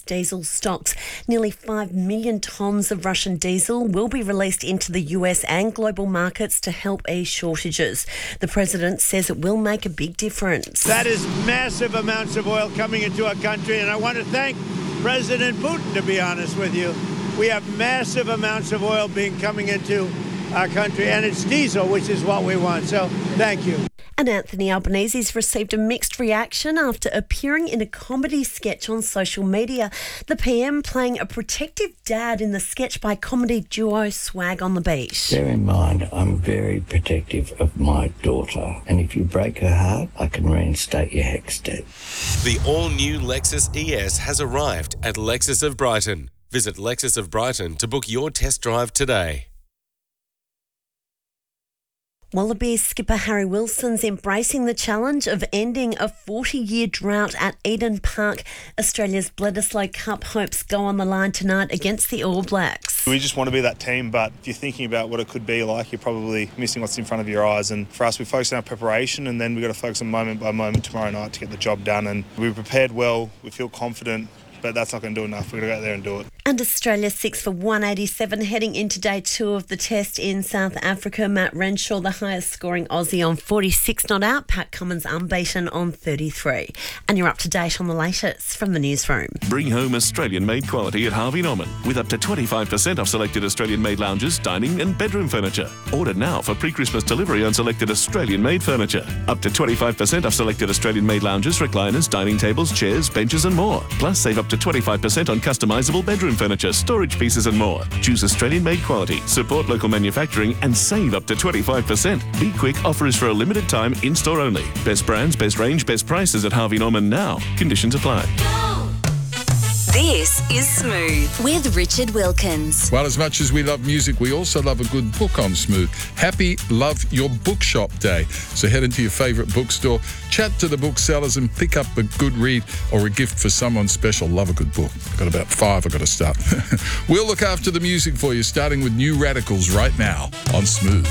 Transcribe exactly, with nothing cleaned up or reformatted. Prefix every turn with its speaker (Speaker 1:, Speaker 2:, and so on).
Speaker 1: diesel stocks. Nearly five million tonnes of Russian diesel will be released into the U S and global markets to help ease shortages. The president says it will make a big difference.
Speaker 2: That is massive amounts of oil coming into our country, and I want to thank President Putin, to be honest with you. We have massive amounts of oil being coming into our country, and it's diesel, which is what we want. So thank you.
Speaker 1: And Anthony Albanese's received a mixed reaction after appearing in a comedy sketch on social media. The P M playing a protective dad in the sketch by comedy duo Swag on the Beach.
Speaker 3: Bear in mind, I'm very protective of my daughter, and if you break her heart, I can reinstate your HECS debt.
Speaker 4: The all-new Lexus E S has arrived at Lexus of Brighton. Visit Lexus of Brighton to book your test drive today.
Speaker 1: Wallabies skipper Harry Wilson's embracing the challenge of ending a forty-year drought at Eden Park. Australia's Bledisloe Cup hopes go on the line tonight against the All Blacks.
Speaker 5: We just want to be that team, but if you're thinking about what it could be like, you're probably missing what's in front of your eyes. And for us, we focus on our preparation, and then we've got to focus on moment by moment tomorrow night to get the job done. And we prepared well, we feel confident, but that's not going to do enough. We've got to go out there and do it.
Speaker 1: And Australia six for one eighty-seven heading into day two of the test in South Africa. Matt Renshaw, the highest scoring Aussie on forty-six not out. Pat Cummins unbeaten on thirty-three. And you're up to date on the latest from the newsroom.
Speaker 6: Bring home Australian-made quality at Harvey Norman with up to twenty-five percent off selected Australian-made lounges, dining and bedroom furniture. Order now for pre-Christmas delivery on selected Australian-made furniture. Up to twenty-five percent off selected Australian-made lounges, recliners, dining tables, chairs, benches and more. Plus save up to twenty-five percent on customisable bedroom furniture, storage pieces and more. Choose Australian-made quality, support local manufacturing and save up to twenty-five percent. Be quick, offer is for a limited time, in-store only. Best brands, best range, best prices at Harvey Norman now. Conditions apply.
Speaker 7: This is Smooth with Richard Wilkins.
Speaker 8: Well, as much as we love music, we also love a good book on Smooth. Happy Love Your Bookshop Day. So head into your favourite bookstore, chat to the booksellers and pick up a good read or a gift for someone special. Love a good book. Got about five I've got to start. We'll look after the music for you, starting with New Radicals right now on Smooth.